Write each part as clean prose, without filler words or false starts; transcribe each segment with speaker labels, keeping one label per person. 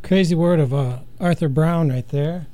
Speaker 1: Crazy word of Arthur Brown right there.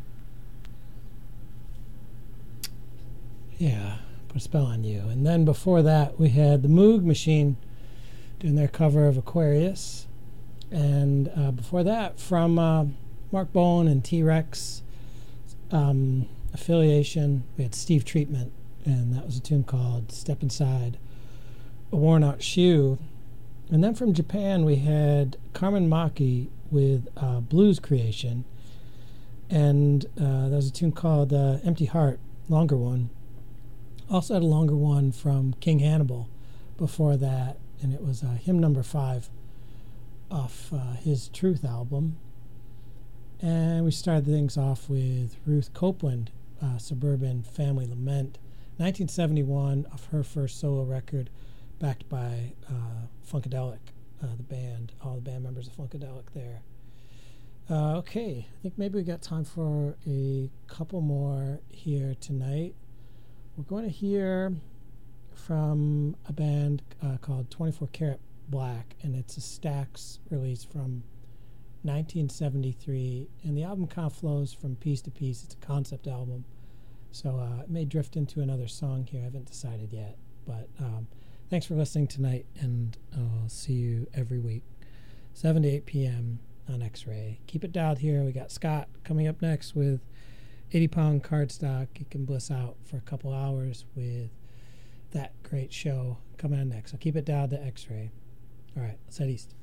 Speaker 1: Yeah, put a spell on you. And then before that, we had the Moog Machine doing their cover of Aquarius. And before that, from Mark Bolan and T-Rex affiliation, we had Steve Treatment, and that was a tune called Step Inside a Worn Out Shoe. And then from Japan, we had Carmen Maki with Blues Creation, and that was a tune called Empty Heart, longer one. Also had a longer one from King Hannibal before that, and it was hymn number 5 off his Truth album. And we started things off with Ruth Copeland, Suburban Family Lament, 1971, off her first solo record, backed by Funkadelic, the band, all the band members of Funkadelic there. Okay, I think maybe we got time for a couple more here tonight. We're going to hear from a band called 24 Karat Black, and it's a Stax release from 1973, and the album kind of flows from piece to piece. It's a concept album, so it may drift into another song here. I haven't decided yet, but thanks for listening tonight, and I'll see you every week, 7 to 8 p.m. on X-Ray. Keep it dialed here. We got Scott coming up next with 80-pound cardstock. You can bliss out for a couple hours with that great show coming on next. So keep it dialed to X-Ray. All right, let's head east.